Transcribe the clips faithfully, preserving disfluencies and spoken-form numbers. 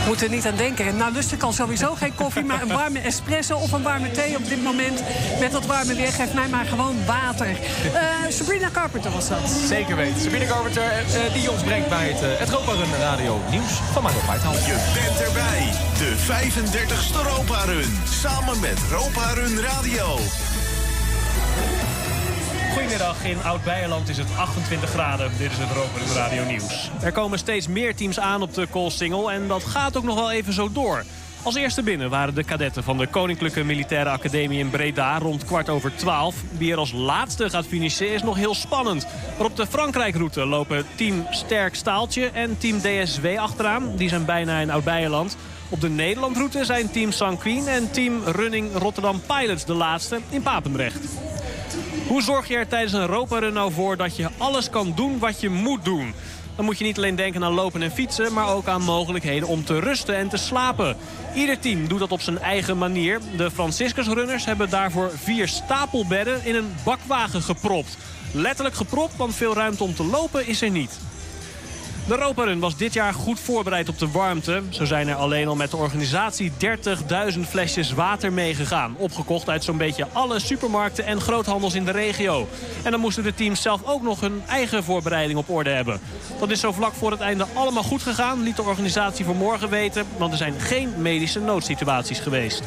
Moet er niet aan denken. Nou lust ik al sowieso geen koffie, maar een warme espresso of een warme thee op dit moment. Met dat warme weer, geeft mij maar gewoon water. Uh, Sabrina Carpenter was dat. Zeker weten. Sabrina Carpenter, uh, die ons brengt bij het, uh, het Europa Run Radio nieuws van Michael Feithal. Je bent erbij. De vijfendertigste Europa Run. Samen met Europa Run Radio. Goedemiddag, in Oud-Beijerland is het achtentwintig graden. Dit is het Europa Run Radio nieuws. Er komen steeds meer teams aan op de Koolsingel en dat gaat ook nog wel even zo door. Als eerste binnen waren de kadetten van de Koninklijke Militaire Academie in Breda rond kwart over twaalf. Wie er als laatste gaat finishen is nog heel spannend. Maar op de Frankrijkroute lopen team Sterk Staaltje en team D S W achteraan. Die zijn bijna in Oud-Beijerland. Op de Nederlandroute zijn team Sanquin en team Running Rotterdam Pilots de laatste in Papendrecht. Hoe zorg je er tijdens een Europa-run nou voor dat je alles kan doen wat je moet doen? Dan moet je niet alleen denken aan lopen en fietsen, maar ook aan mogelijkheden om te rusten en te slapen. Ieder team doet dat op zijn eigen manier. De Franciscus-runners hebben daarvoor vier stapelbedden in een bakwagen gepropt. Letterlijk gepropt, want veel ruimte om te lopen is er niet. De Europa-run was dit jaar goed voorbereid op de warmte. Zo zijn er alleen al met de organisatie dertigduizend flesjes water meegegaan. Opgekocht uit zo'n beetje alle supermarkten en groothandels in de regio. En dan moesten de teams zelf ook nog hun eigen voorbereiding op orde hebben. Dat is zo vlak voor het einde allemaal goed gegaan, liet de organisatie vanmorgen weten. Want er zijn geen medische noodsituaties geweest.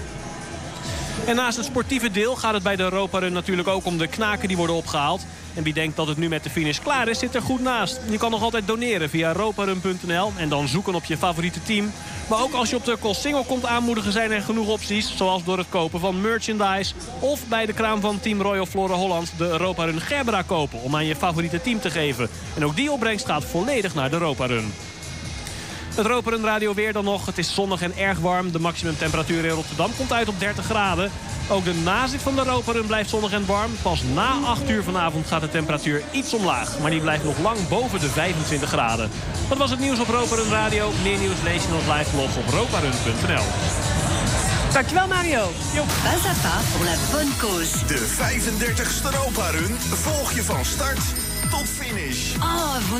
En naast het sportieve deel gaat het bij de Europa-run natuurlijk ook om de knaken die worden opgehaald. En wie denkt dat het nu met de finish klaar is, zit er goed naast. Je kan nog altijd doneren via europarun punt n l en dan zoeken op je favoriete team. Maar ook als je op de Koolsingel komt aanmoedigen zijn er genoeg opties. Zoals door het kopen van merchandise. Of bij de kraam van Team Royal Flora Holland de Europa-run Gerbera kopen om aan je favoriete team te geven. En ook die opbrengst gaat volledig naar de Europa-run. Het Europa Run Radio weer dan nog. Het is zonnig en erg warm. De maximumtemperatuur in Rotterdam komt uit op dertig graden. Ook de nazit van de Europa Run blijft zonnig en warm. Pas na acht uur vanavond gaat de temperatuur iets omlaag. Maar die blijft nog lang boven de vijfentwintig graden. Dat was het nieuws op Europa Run Radio. Meer nieuws lees je in ons live blog op europarun punt n l. Dankjewel Mario. Pas à pas pour la bonne cause. De vijfendertigste Europa Run volg je van start tot finish. Oh,